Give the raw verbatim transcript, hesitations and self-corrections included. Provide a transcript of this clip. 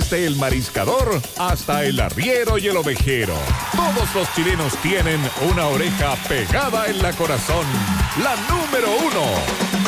Desde el mariscador hasta el arriero y el ovejero. Todos los chilenos tienen una oreja pegada en la corazón. La número uno.